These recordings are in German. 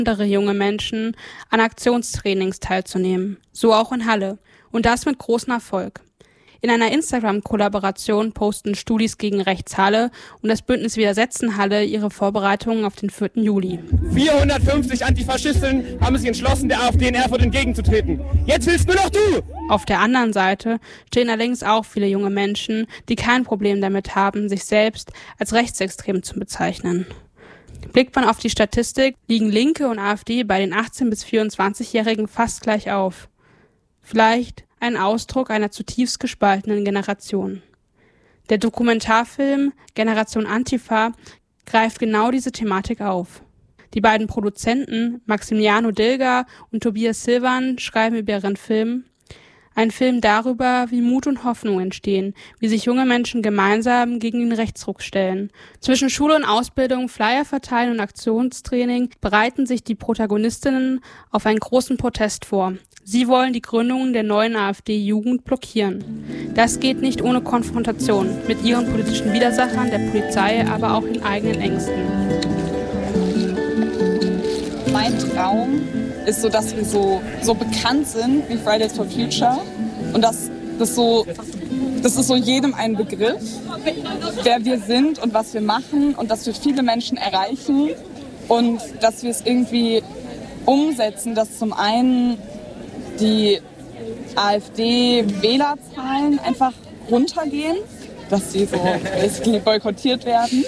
andere junge Menschen an Aktionstrainings teilzunehmen, so auch in Halle, und das mit großem Erfolg. In einer Instagram-Kollaboration posten Studis gegen Rechts Halle und das Bündnis Widersetzen Halle ihre Vorbereitungen auf den 4. Juli. 450 Antifaschisten haben sich entschlossen, der AfD in Erfurt entgegenzutreten. Jetzt willst nur noch du! Auf der anderen Seite stehen allerdings auch viele junge Menschen, die kein Problem damit haben, sich selbst als rechtsextrem zu bezeichnen. Blickt man auf die Statistik, liegen Linke und AfD bei den 18- bis 24-Jährigen fast gleich auf. Vielleicht ein Ausdruck einer zutiefst gespaltenen Generation. Der Dokumentarfilm Generation Antifa greift genau diese Thematik auf. Die beiden Produzenten Maximiliano Dilger und Tobias Silvan schreiben über ihren Film: Ein Film darüber, wie Mut und Hoffnung entstehen, wie sich junge Menschen gemeinsam gegen den Rechtsruck stellen. Zwischen Schule und Ausbildung, Flyer verteilen und Aktionstraining bereiten sich die Protagonistinnen auf einen großen Protest vor. Sie wollen die Gründung der neuen AfD-Jugend blockieren. Das geht nicht ohne Konfrontation mit ihren politischen Widersachern, der Polizei, aber auch den eigenen Ängsten. Mein Traum ist so, dass wir so bekannt sind wie Fridays for Future und das ist so jedem ein Begriff, wer wir sind und was wir machen und dass wir viele Menschen erreichen und dass wir es irgendwie umsetzen, dass zum einen die AfD-Wählerzahlen einfach runtergehen, dass sie so basically boykottiert werden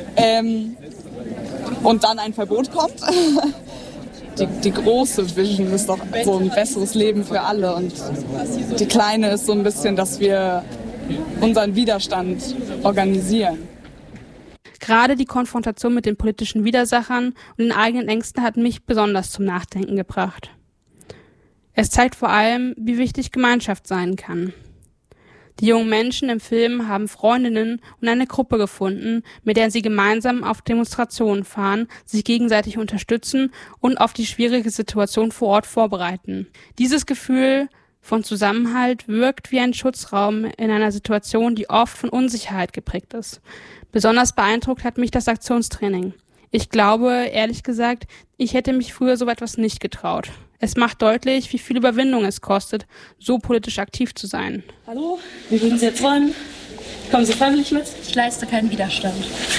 und dann ein Verbot kommt. Die große Vision ist doch so ein besseres Leben für alle und die kleine ist so ein bisschen, dass wir unseren Widerstand organisieren. Gerade die Konfrontation mit den politischen Widersachern und den eigenen Ängsten hat mich besonders zum Nachdenken gebracht. Es zeigt vor allem, wie wichtig Gemeinschaft sein kann. Die jungen Menschen im Film haben Freundinnen und eine Gruppe gefunden, mit der sie gemeinsam auf Demonstrationen fahren, sich gegenseitig unterstützen und auf die schwierige Situation vor Ort vorbereiten. Dieses Gefühl von Zusammenhalt wirkt wie ein Schutzraum in einer Situation, die oft von Unsicherheit geprägt ist. Besonders beeindruckt hat mich das Aktionstraining. Ich glaube, ehrlich gesagt, ich hätte mich früher so etwas nicht getraut. Es macht deutlich, wie viel Überwindung es kostet, so politisch aktiv zu sein. Hallo, wie würden Sie jetzt wollen? Kommen Sie freiwillig mit? Ich leiste keinen Widerstand.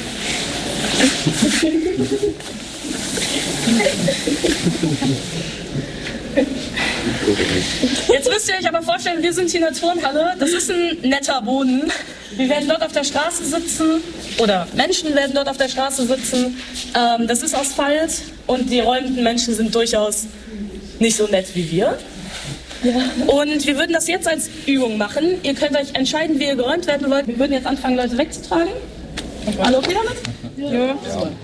Jetzt müsst ihr euch aber vorstellen, wir sind hier in der Turnhalle. Das ist ein netter Boden. Wir werden dort auf der Straße sitzen, oder Menschen werden dort auf der Straße sitzen. Das ist Asphalt und die räumenden Menschen sind durchaus nicht so nett wie wir. Ja. Und wir würden das jetzt als Übung machen. Ihr könnt euch entscheiden, wie ihr geräumt werden wollt. Wir würden jetzt anfangen, Leute wegzutragen. Alle okay damit? Ja.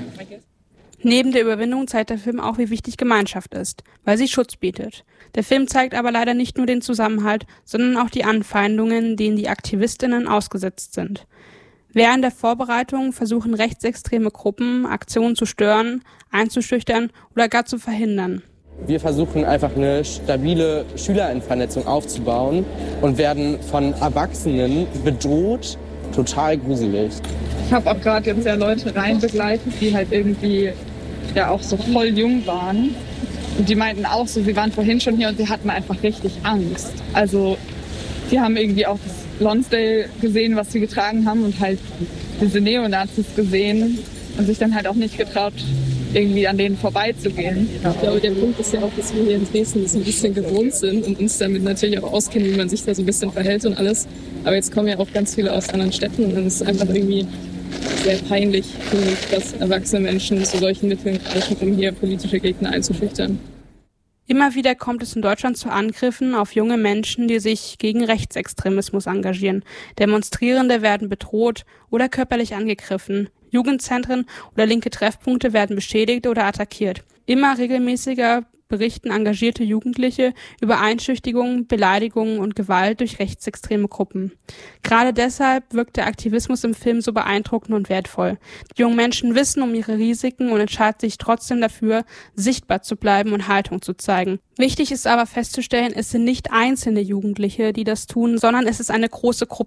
Neben der Überwindung zeigt der Film auch, wie wichtig Gemeinschaft ist, weil sie Schutz bietet. Der Film zeigt aber leider nicht nur den Zusammenhalt, sondern auch die Anfeindungen, denen die AktivistInnen ausgesetzt sind. Während der Vorbereitung versuchen rechtsextreme Gruppen, Aktionen zu stören, einzuschüchtern oder gar zu verhindern. Wir versuchen einfach eine stabile Schülerinnenvernetzung aufzubauen und werden von Erwachsenen bedroht. Total gruselig. Ich habe auch gerade jetzt ja Leute rein begleitet, die halt irgendwie ja auch so voll jung waren. Und die meinten auch so, wir waren vorhin schon hier und sie hatten einfach richtig Angst. Also die haben irgendwie auch das Lonsdale gesehen, was sie getragen haben und halt diese Neonazis gesehen und sich dann halt auch nicht getraut, irgendwie an denen vorbeizugehen. Ich glaube, der Punkt ist ja auch, dass wir hier in Dresden das ein bisschen gewohnt sind und uns damit natürlich auch auskennen, wie man sich da so ein bisschen verhält und alles. Aber jetzt kommen ja auch ganz viele aus anderen Städten und dann ist es einfach irgendwie sehr peinlich, finde ich, dass erwachsene Menschen zu solchen Mitteln greifen, um hier politische Gegner einzuschüchtern. Immer wieder kommt es in Deutschland zu Angriffen auf junge Menschen, die sich gegen Rechtsextremismus engagieren. Demonstrierende werden bedroht oder körperlich angegriffen. Jugendzentren oder linke Treffpunkte werden beschädigt oder attackiert. Immer regelmäßiger berichten engagierte Jugendliche über Einschüchtigungen, Beleidigungen und Gewalt durch rechtsextreme Gruppen. Gerade deshalb wirkt der Aktivismus im Film so beeindruckend und wertvoll. Die jungen Menschen wissen um ihre Risiken und entscheiden sich trotzdem dafür, sichtbar zu bleiben und Haltung zu zeigen. Wichtig ist aber festzustellen, es sind nicht einzelne Jugendliche, die das tun, sondern es ist eine große Gruppe.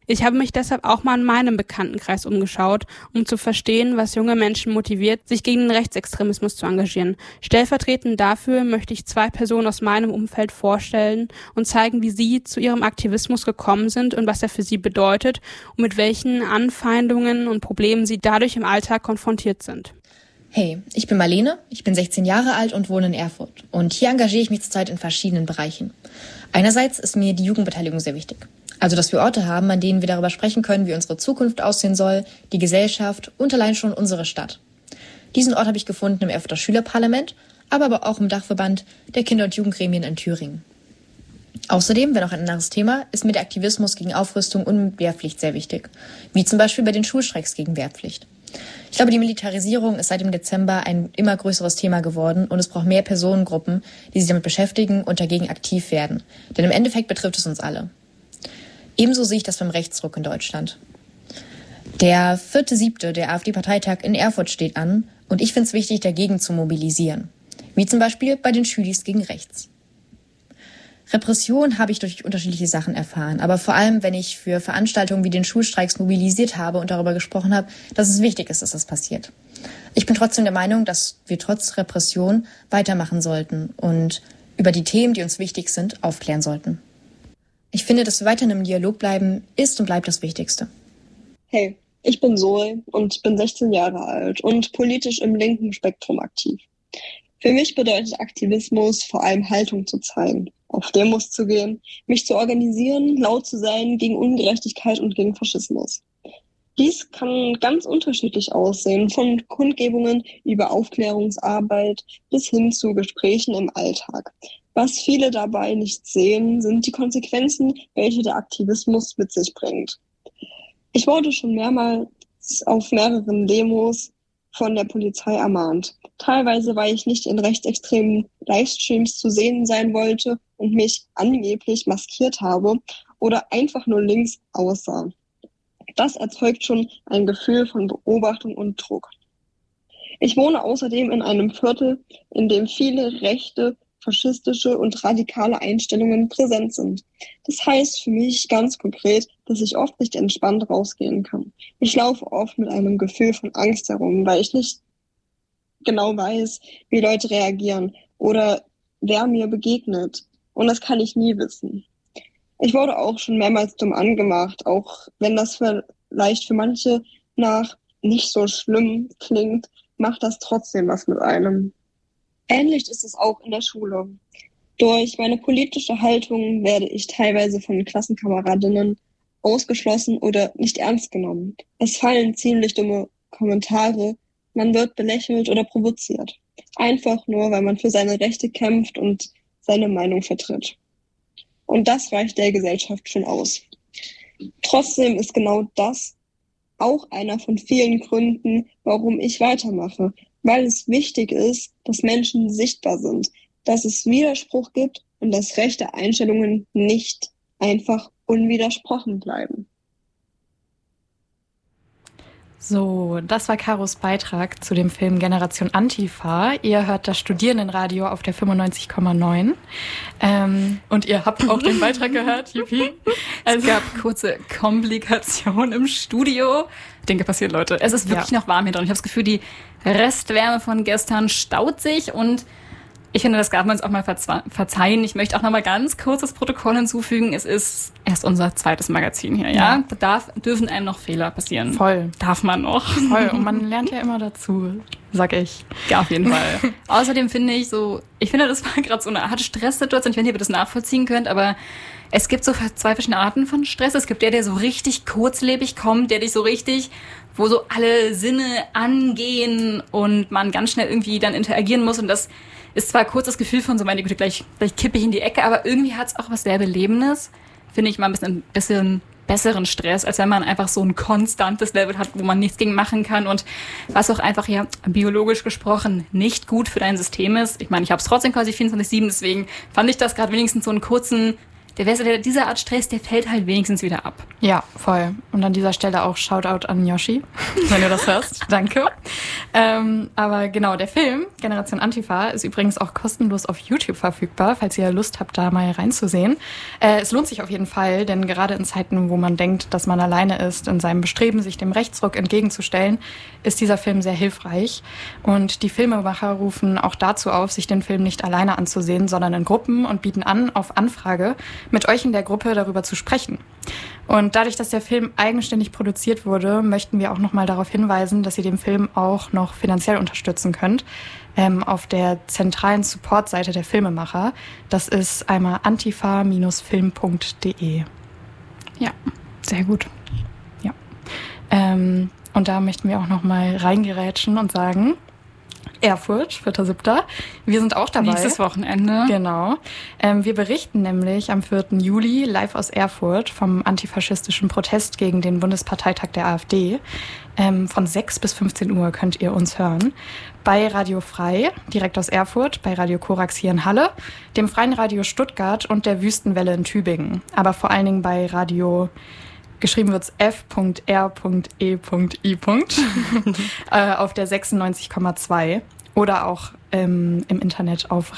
Ich habe mich deshalb auch mal in meinem Bekanntenkreis umgeschaut, um zu verstehen, was junge Menschen motiviert, sich gegen den Rechtsextremismus zu engagieren. Stellvertretend dafür möchte ich 2 Personen aus meinem Umfeld vorstellen und zeigen, wie sie zu ihrem Aktivismus gekommen sind und was er für sie bedeutet und mit welchen Anfeindungen und Problemen sie dadurch im Alltag konfrontiert sind. Hey, ich bin Marlene, ich bin 16 Jahre alt und wohne in Erfurt. Und hier engagiere ich mich zurzeit in verschiedenen Bereichen. Einerseits ist mir die Jugendbeteiligung sehr wichtig. Also, dass wir Orte haben, an denen wir darüber sprechen können, wie unsere Zukunft aussehen soll, die Gesellschaft und allein schon unsere Stadt. Diesen Ort habe ich gefunden im Erfurter Schülerparlament, aber auch im Dachverband der Kinder- und Jugendgremien in Thüringen. Außerdem, wenn auch ein anderes Thema, ist mir der Aktivismus gegen Aufrüstung und Wehrpflicht sehr wichtig. Wie zum Beispiel bei den Schulstreiks gegen Wehrpflicht. Ich glaube, die Militarisierung ist seit dem Dezember ein immer größeres Thema geworden und es braucht mehr Personengruppen, die sich damit beschäftigen und dagegen aktiv werden. Denn im Endeffekt betrifft es uns alle. Ebenso sehe ich das beim Rechtsruck in Deutschland. Der 4.7., der AfD-Parteitag in Erfurt steht an und ich finde es wichtig, dagegen zu mobilisieren. Wie zum Beispiel bei den Schülis gegen rechts. Repression habe ich durch unterschiedliche Sachen erfahren, aber vor allem, wenn ich für Veranstaltungen wie den Schulstreiks mobilisiert habe und darüber gesprochen habe, dass es wichtig ist, dass das passiert. Ich bin trotzdem der Meinung, dass wir trotz Repression weitermachen sollten und über die Themen, die uns wichtig sind, aufklären sollten. Ich finde, dass wir weiterhin im Dialog bleiben, ist und bleibt das Wichtigste. Hey, ich bin Zoe und bin 16 Jahre alt und politisch im linken Spektrum aktiv. Für mich bedeutet Aktivismus vor allem Haltung zu zeigen, auf Demos zu gehen, mich zu organisieren, laut zu sein gegen Ungerechtigkeit und gegen Faschismus. Dies kann ganz unterschiedlich aussehen, von Kundgebungen über Aufklärungsarbeit bis hin zu Gesprächen im Alltag. Was viele dabei nicht sehen, sind die Konsequenzen, welche der Aktivismus mit sich bringt. Ich wurde schon mehrmals auf mehreren Demos von der Polizei ermahnt. Teilweise, weil ich nicht in rechtsextremen Livestreams zu sehen sein wollte und mich angeblich maskiert habe oder einfach nur links aussah. Das erzeugt schon ein Gefühl von Beobachtung und Druck. Ich wohne außerdem in einem Viertel, in dem viele rechte, faschistische und radikale Einstellungen präsent sind. Das heißt für mich ganz konkret, dass ich oft nicht entspannt rausgehen kann. Ich laufe oft mit einem Gefühl von Angst herum, weil ich nicht genau weiß, wie Leute reagieren oder wer mir begegnet. Und das kann ich nie wissen. Ich wurde auch schon mehrmals dumm angemacht, auch wenn das vielleicht für manche nach nicht so schlimm klingt, macht das trotzdem was mit einem. Ähnlich ist es auch in der Schule. Durch meine politische Haltung werde ich teilweise von Klassenkameradinnen ausgeschlossen oder nicht ernst genommen. Es fallen ziemlich dumme Kommentare, man wird belächelt oder provoziert. Einfach nur, weil man für seine Rechte kämpft und seine Meinung vertritt. Und das reicht der Gesellschaft schon aus. Trotzdem ist genau das auch einer von vielen Gründen, warum ich weitermache. Weil es wichtig ist, dass Menschen sichtbar sind, dass es Widerspruch gibt und dass rechte Einstellungen nicht einfach unwidersprochen bleiben. So, das war Karos Beitrag zu dem Film Generation Antifa. Ihr hört das Studierendenradio auf der 95,9. Und ihr habt auch den Beitrag gehört, Juppie. Also, es gab kurze Komplikationen im Studio. Dinge passieren, Leute. Es ist wirklich noch warm hier drin. Ich habe das Gefühl, die Restwärme von gestern staut sich und ich finde, das darf man uns auch mal verzeihen. Ich möchte auch noch mal ganz kurz das Protokoll hinzufügen. Es ist erst unser zweites Magazin hier, ja? Da dürfen einem noch Fehler passieren. Voll. Darf man noch. Voll. Und man lernt ja immer dazu, sag ich. Ja, auf jeden Fall. Außerdem finde ich das war gerade so eine Art Stresssituation. Ich weiß nicht, ob ihr das nachvollziehen könnt, aber es gibt so 2 verschiedene Arten von Stress. Es gibt der so richtig kurzlebig kommt, der dich so richtig, wo so alle Sinne angehen und man ganz schnell irgendwie dann interagieren muss und das ist zwar kurz das Gefühl von so, meine Güte, gleich kippe ich in die Ecke, aber irgendwie hat es auch was sehr Belebendes. Finde ich mal ein bisschen besseren Stress, als wenn man einfach so ein konstantes Level hat, wo man nichts gegen machen kann und was auch einfach ja biologisch gesprochen nicht gut für dein System ist. Ich meine, ich habe es trotzdem quasi 24/7, deswegen fand ich das gerade wenigstens so einen kurzen diese Art Stress, der fällt halt wenigstens wieder ab. Ja, voll. Und an dieser Stelle auch Shoutout an Yoshi, wenn du das hörst. Danke. Aber genau, der Film Generation Antifa ist übrigens auch kostenlos auf YouTube verfügbar, falls ihr Lust habt, da mal reinzusehen. Es lohnt sich auf jeden Fall, denn gerade in Zeiten, wo man denkt, dass man alleine ist, in seinem Bestreben, sich dem Rechtsruck entgegenzustellen, ist dieser Film sehr hilfreich. Und die Filmemacher rufen auch dazu auf, sich den Film nicht alleine anzusehen, sondern in Gruppen und bieten an, auf Anfrage mit euch in der Gruppe darüber zu sprechen. Und dadurch, dass der Film eigenständig produziert wurde, möchten wir auch nochmal darauf hinweisen, dass ihr den Film auch noch finanziell unterstützen könnt. Auf der zentralen Supportseite der Filmemacher. Das ist einmal antifa-film.de. Ja, sehr gut. Ja. Und da möchten wir auch nochmal reingerätschen und sagen, Erfurt, 4.7. Wir sind auch dabei. Nächstes Wochenende. Genau. Wir berichten nämlich am 4. Juli live aus Erfurt vom antifaschistischen Protest gegen den Bundesparteitag der AfD. Von 6 bis 15 Uhr könnt ihr uns hören. Bei Radio Frei, direkt aus Erfurt, bei Radio Korax hier in Halle, dem Freien Radio Stuttgart und der Wüstenwelle in Tübingen. Aber vor allen Dingen bei Radio... Geschrieben wird's f.r.e.i. Auf der 96,2 oder auch im Internet auf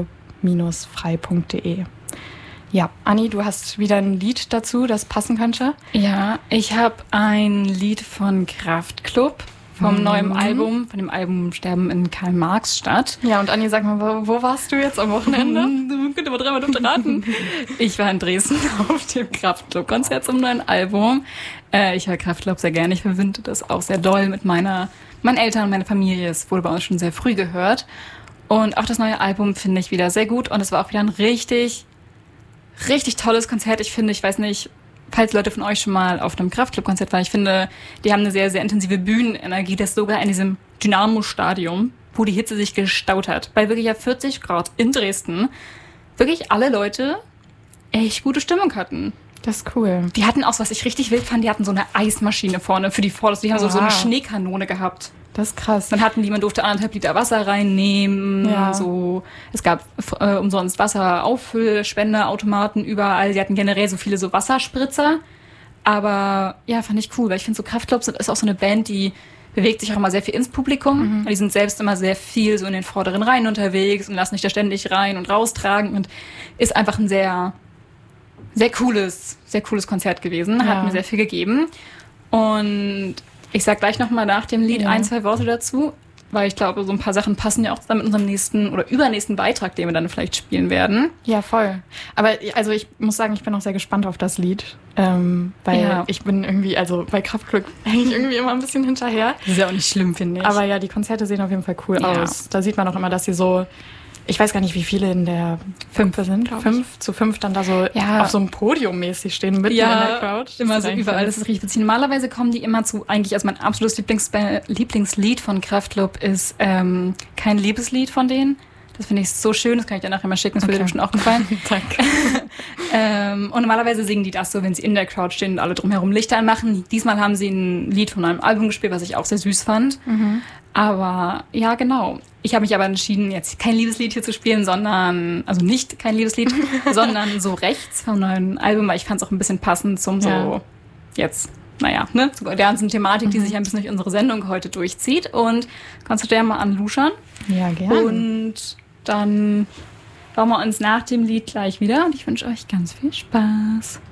radio-frei.de. Ja, Anni, du hast wieder ein Lied dazu, das passen könnte? Ja, ich habe ein Lied von Kraftklub vom neuen Album, von dem Album Sterben in Karl-Marx-Stadt. Ja, und Anni, sag mal, wo warst du jetzt am Wochenende? Du könntest aber 3 Minuten raten. Ich war in Dresden auf dem Kraftklub-Konzert zum neuen Album. Ich höre Kraftklub sehr gerne. Ich verbinde das auch sehr doll mit meinen Eltern und meiner Familie. Es wurde bei uns schon sehr früh gehört. Und auch das neue Album finde ich wieder sehr gut. Und es war auch wieder ein richtig, richtig tolles Konzert. Ich weiß nicht, falls Leute von euch schon mal auf einem Kraftklub-Konzert waren, ich finde, die haben eine sehr, sehr intensive Bühnenenergie, das sogar in diesem Dynamo-Stadion, wo die Hitze sich gestaut hat, bei wirklich 40 Grad in Dresden, wirklich alle Leute echt gute Stimmung hatten. Das ist cool. Die hatten auch, was ich richtig wild fand, die hatten so eine Eismaschine vorne für die Vorderseite, die haben so eine Schneekanone gehabt. Das ist krass. Dann man durfte 1,5 Liter Wasser reinnehmen. Ja. So, es gab umsonst Wasserauffüllspenderautomaten überall. Sie hatten generell so viele so Wasserspritzer. Aber ja, fand ich cool, weil ich finde, so Kraftklub ist auch so eine Band, die bewegt sich auch immer sehr viel ins Publikum. Die sind selbst immer sehr viel so in den vorderen Reihen unterwegs und lassen sich da ständig rein und raustragen und ist einfach ein sehr, sehr cooles Konzert gewesen. Hat mir sehr viel gegeben. Und ich sag gleich nochmal nach dem Lied 1-2 Worte dazu, weil ich glaube, so ein paar Sachen passen ja auch zusammen mit unserem nächsten oder übernächsten Beitrag, den wir dann vielleicht spielen werden. Ja, voll. Aber also ich muss sagen, ich bin auch sehr gespannt auf das Lied, weil ich bin irgendwie, also bei Kraftklub hänge ich irgendwie immer ein bisschen hinterher. Das ist ja auch nicht schlimm, finde ich. Aber ja, die Konzerte sehen auf jeden Fall cool aus. Da sieht man auch immer, dass sie so... Ich weiß gar nicht, wie viele in der 5 sind, 5-5 dann da so auf so einem Podium mäßig stehen, mitten in der Crowd. Immer so überall, das ist richtig witzig. Normalerweise kommen die immer zu, eigentlich, also mein absolutes Lieblingslied von Kraftklub ist Kein Liebeslied von denen. Das finde ich so schön, das kann ich dir nachher mal schicken, das würde dir bestimmt auch gefallen. Danke. Und normalerweise singen die das so, wenn sie in der Crowd stehen und alle drumherum Lichter anmachen. Diesmal haben sie ein Lied von einem Album gespielt, was ich auch sehr süß fand. Aber ja, genau. Ich habe mich aber entschieden, jetzt kein Liebeslied hier zu spielen, sondern, also nicht kein Liebeslied, sondern so rechts vom neuen Album, weil ich fand es auch ein bisschen passend zum so jetzt, zu der ganzen Thematik, die sich ein bisschen durch unsere Sendung heute durchzieht. Und kannst du dir mal anluschern? Ja, gerne. Und dann hören wir uns nach dem Lied gleich wieder und ich wünsche euch ganz viel Spaß.